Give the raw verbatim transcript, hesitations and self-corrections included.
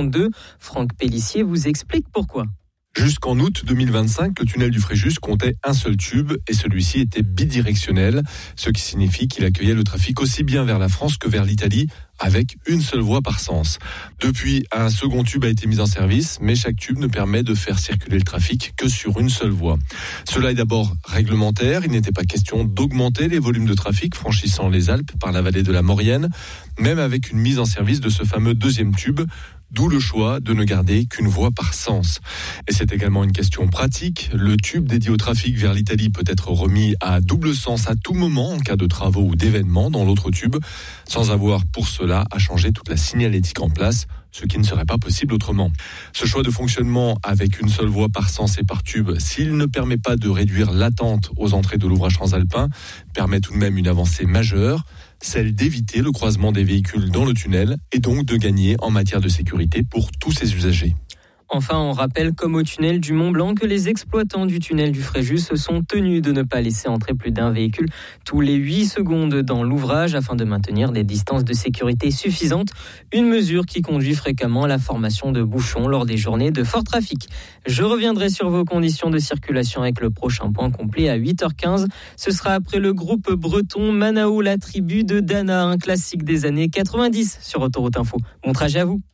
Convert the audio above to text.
seront deux. Franck Pellissier vous explique pourquoi. Jusqu'en août deux mille vingt-cinq, le tunnel du Fréjus comptait un seul tube et celui-ci était bidirectionnel, ce qui signifie qu'il accueillait le trafic aussi bien vers la France que vers l'Italie, avec une seule voie par sens. Depuis, un second tube a été mis en service, mais chaque tube ne permet de faire circuler le trafic que sur une seule voie. Cela est d'abord réglementaire, il n'était pas question d'augmenter les volumes de trafic franchissant les Alpes par la vallée de la Maurienne, même avec une mise en service de ce fameux deuxième tube. D'où le choix de ne garder qu'une voie par sens. Et c'est également une question pratique. Le tube dédié au trafic vers l'Italie peut être remis à double sens à tout moment en cas de travaux ou d'événements dans l'autre tube, sans avoir pour cela à changer toute la signalétique en place, ce qui ne serait pas possible autrement. Ce choix de fonctionnement avec une seule voie par sens et par tube, s'il ne permet pas de réduire l'attente aux entrées de l'ouvrage transalpin, permet tout de même une avancée majeure, celle d'éviter le croisement des véhicules dans le tunnel et donc de gagner en matière de sécurité pour tous ses usagers. Enfin, on rappelle, comme au tunnel du Mont-Blanc, que les exploitants du tunnel du Fréjus sont tenus de ne pas laisser entrer plus d'un véhicule tous les huit secondes dans l'ouvrage afin de maintenir des distances de sécurité suffisantes. Une mesure qui conduit fréquemment à la formation de bouchons lors des journées de fort trafic. Je reviendrai sur vos conditions de circulation avec le prochain point complet à huit heures quinze. Ce sera après le groupe breton Manao, la tribu de Dana, un classique des années quatre-vingt-dix sur Autoroute Info. Bon trajet à vous.